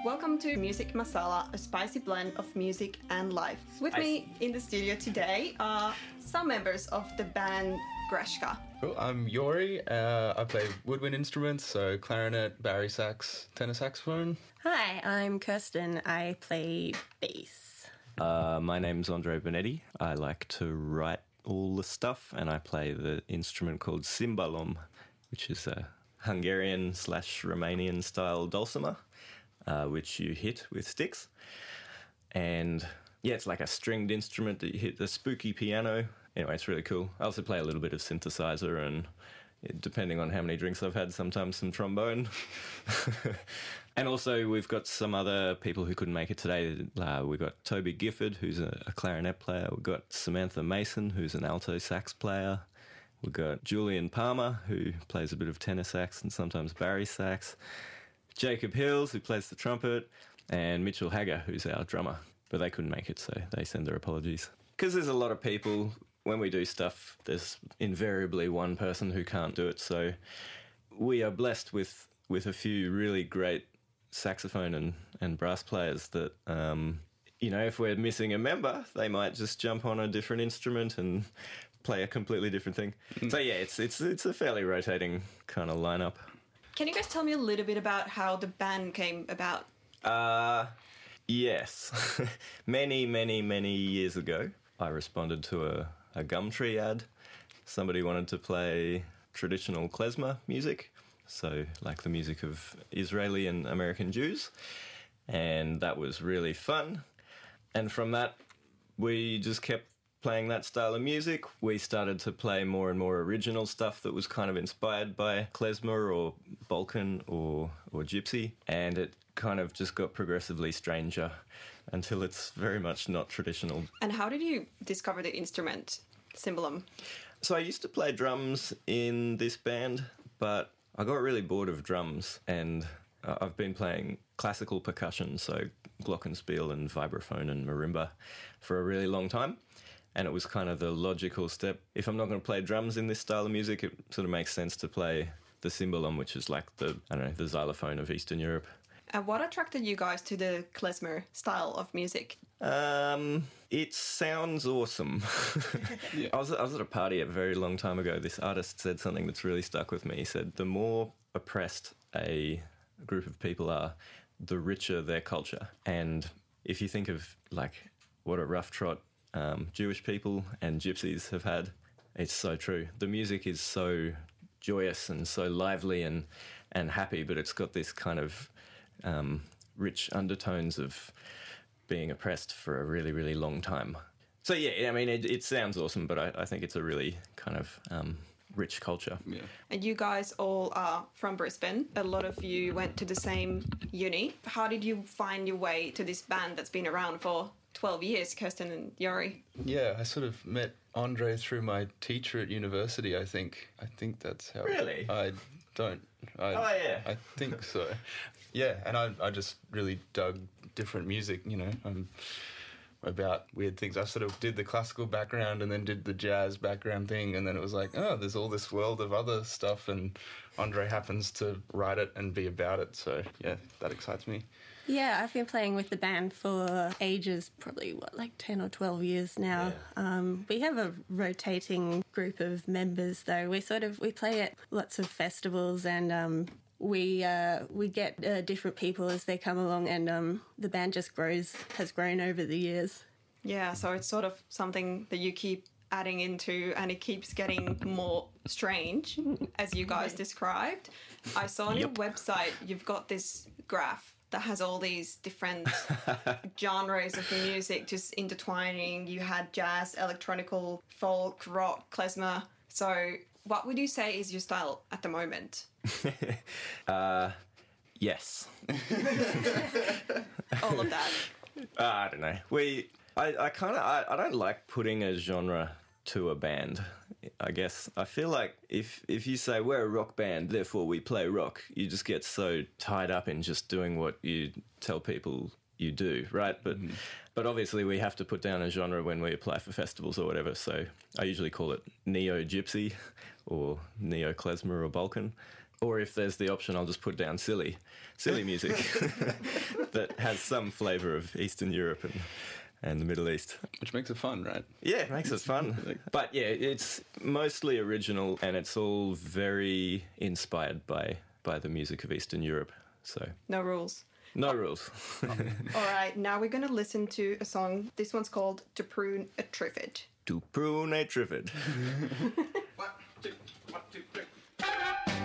Welcome to Music Masala, a spicy blend of music and life. With me in the studio today are some members of the band Greshka. Cool. I'm Yori. I play woodwind instruments, so clarinet, bari sax, tenor saxophone. Hi, I'm Kirsten. I play bass. My name's Andre Benetti. I like to write all the stuff, and I play the instrument called cimbalom, which is a Hungarian/Romanian style dulcimer, which you hit with sticks. And yeah, it's like a stringed instrument that you hit the spooky piano. Anyway, it's really cool. I also play a little bit of synthesizer and, depending on how many drinks I've had, sometimes some trombone. And also we've got some other people who couldn't make it today. We've got Toby Gifford, who's a clarinet player. We've got Samantha Mason, who's an alto sax player. We've got Julian Palmer, who plays a bit of tenor sax and sometimes bari sax. Jacob Hills, who plays the trumpet. And Mitchell Hager, who's our drummer. But they couldn't make it, so they send their apologies. Because there's a lot of people, when we do stuff, there's invariably one person who can't do it. So we are blessed with a few really great saxophone and brass players that, if we're missing a member, they might just jump on a different instrument and play a completely different thing. So yeah, it's a fairly rotating kind of lineup. Can you guys tell me a little bit about how the band came about? Yes. Many years ago, I responded to a Gumtree ad. Somebody wanted to play traditional klezmer music, so like the music of Israeli and American Jews, and that was really fun. And from that, we just kept playing that style of music. We started to play more and more original stuff that was kind of inspired by klezmer or Balkan or gypsy, and it kind of just got progressively stranger until it's very much not traditional. And how did you discover the instrument, cimbalom? So I used to play drums in this band, but I got really bored of drums, and I've been playing classical percussion, so glockenspiel and vibraphone and marimba, for a really long time. And it was kind of the logical step. If I'm not going to play drums in this style of music, it sort of makes sense to play the cimbalom, which is like the xylophone of Eastern Europe. And what attracted you guys to the klezmer style of music? It sounds awesome. Yeah. I was at a party a very long time ago. This artist said something that's really stuck with me. He said, the more oppressed a group of people are, the richer their culture. And if you think of like what a rough trot Jewish people and gypsies have had, it's so true. The music is so joyous and so lively and happy, but it's got this kind of rich undertones of being oppressed for a really, really long time. So yeah, I mean, it sounds awesome, but I think it's a really kind of rich culture. Yeah. And you guys all are from Brisbane. A lot of you went to the same uni. How did you find your way to this band that's been around for 12 years, Kirsten and Yori? Yeah, I sort of met Andre through my teacher at university, I think. I think that's how... Really? I think so. Yeah, and I just really dug different music, about weird things. I sort of did the classical background and then did the jazz background thing, and then it was like, oh, there's all this world of other stuff, and Andre happens to write it and be about it, so yeah, that excites me. Yeah, I've been playing with the band for ages, probably, 10 or 12 years now. Yeah. We have a rotating group of members, though. We play at lots of festivals, and we get different people as they come along, and the band just has grown over the years. Yeah, so it's sort of something that you keep adding into, and it keeps getting more strange, as you guys described. I saw on your website you've got this graph that has all these different genres of music just intertwining. You had jazz, electronical, folk, rock, klezmer. So what would you say is your style at the moment? Yes. All of that. I don't know. I don't like putting a genre to a band, I guess. I feel like if you say we're a rock band, therefore we play rock, you just get so tied up in just doing what you tell people you do, right? But obviously we have to put down a genre when we apply for festivals or whatever, so I usually call it neo-gypsy or neo-klezmer or Balkan. Or if there's the option, I'll just put down silly music that has some flavour of Eastern Europe and the Middle East. Which makes it fun, right? Yeah, it makes it fun. But yeah, it's mostly original and it's all very inspired by the music of Eastern Europe. So No rules. no rules. All right, now we're going to listen to a song. This one's called To Prune a Triffid. To prune a triffid.